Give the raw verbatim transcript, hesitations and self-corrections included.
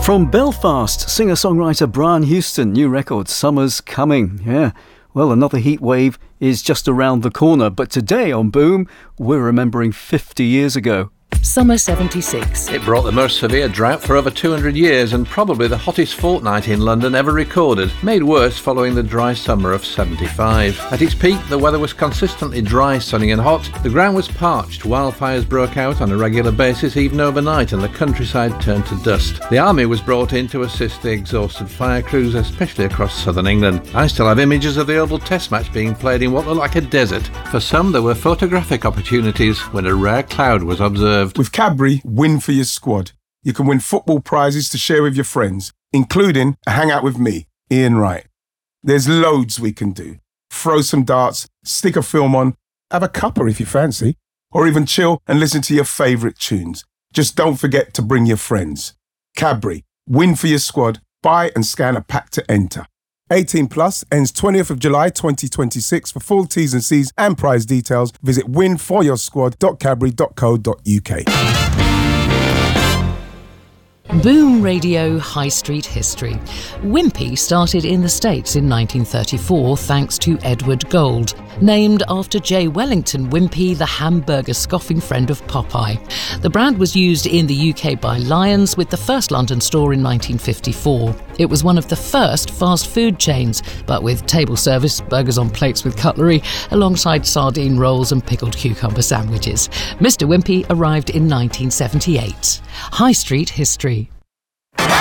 From Belfast, singer-songwriter Brian Houston, new record, Summer's Coming. Yeah, well, another heat wave is just around the corner, but today on Boom, we're remembering fifty years ago. Summer seventy-six. It brought the most severe drought for over two hundred years and probably the hottest fortnight in London ever recorded, made worse following the dry summer of seventy-five. At its peak, the weather was consistently dry, sunny and hot. The ground was parched, wildfires broke out on a regular basis even overnight and the countryside turned to dust. The army was brought in to assist the exhausted fire crews, especially across southern England. I still have images of the Oval Test match being played in what looked like a desert. For some, there were photographic opportunities when a rare cloud was observed. With Cadbury, win for your squad. You can win football prizes to share with your friends, including a hangout with me, Ian Wright. There's loads we can do. Throw some darts, stick a film on, have a cuppa if you fancy, or even chill and listen to your favourite tunes. Just don't forget to bring your friends. Cadbury, win for your squad. Buy and scan a pack to enter. eighteen plus, ends twentieth of July twenty twenty-six. For full T's and C's and prize details, visit win for your squad dot cadbury dot co dot uk. Boom Radio High Street History. Wimpy started in the States in nineteen thirty-four thanks to Edward Gold, named after J. Wellington Wimpy, the hamburger scoffing friend of Popeye. The brand was used in the U K by Lions, with the first London store in nineteen fifty-four. It was one of the first fast food chains, but with table service, burgers on plates with cutlery, alongside sardine rolls and pickled cucumber sandwiches. Mister Wimpy arrived in nineteen seventy-eight. High Street History.